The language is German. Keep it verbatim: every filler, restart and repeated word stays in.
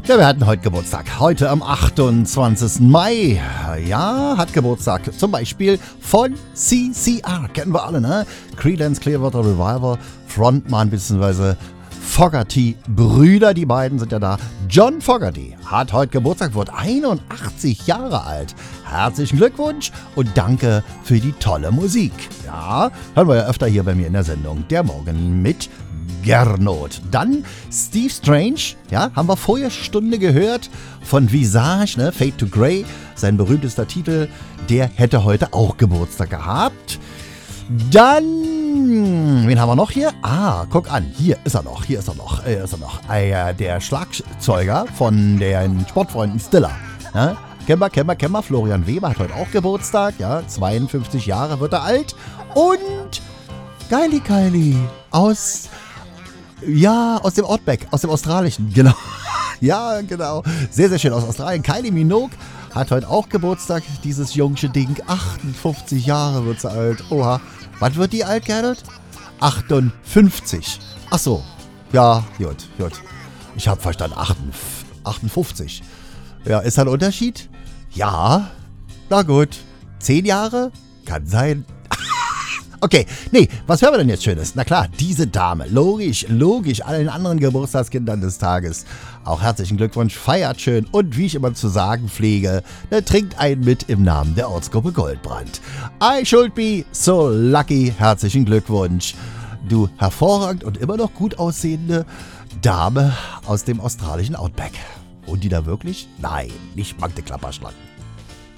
Ja, wir hatten heute Geburtstag. Heute am achtundzwanzigsten Mai. Ja, hat Geburtstag. Zum Beispiel von C C R. Kennen wir alle, ne? Creedence Clearwater Revival. Frontmann bzw. Fogerty-Brüder, die beiden sind ja da. John Fogerty hat heute Geburtstag, wird einundachtzig Jahre alt. Herzlichen Glückwunsch und danke für die tolle Musik. Ja, hören wir ja öfter hier bei mir in der Sendung. Der Morgen mit Gernot. Dann Steve Strange, ja, haben wir vorher Stunde gehört von Visage, ne, Fade to Grey, sein berühmtester Titel, der hätte heute auch Geburtstag gehabt. Dann, wen haben wir noch hier? Ah, guck an, hier ist er noch, hier ist er noch, hier ist er noch. Äh, der Schlagzeuger von den Sportfreunden Stiller, ne? Kennen wir, kennen wir, kennen wir. Florian Weber hat heute auch Geburtstag, ja, zweiundfünfzig Jahre wird er alt. Und Geili Kylie aus... Ja, aus dem Outback, aus dem Australischen, genau. Ja, genau. Sehr, sehr schön aus Australien. Kylie Minogue hat heute auch Geburtstag, dieses jungsche Ding. achtundfünfzig Jahre wird sie alt. Oha. Was wird die alt, Gerrit? achtundfünfzig. Ach so. Ja, gut, gut. Ich habe verstanden, achtundfünfzig. Ja, ist da ein Unterschied? Ja. Na gut. Zehn Jahre? Kann sein. Okay, nee, was hören wir denn jetzt Schönes? Na klar, diese Dame, logisch, logisch, allen anderen Geburtstagskindern des Tages. Auch herzlichen Glückwunsch, feiert schön und wie ich immer zu sagen pflege, ne, trinkt einen mit im Namen der Ortsgruppe Goldbrand. I should be so lucky, herzlichen Glückwunsch. Du hervorragend und immer noch gut aussehende Dame aus dem australischen Outback. Und die da wirklich? Nein, nicht Magde Klapperschlangen.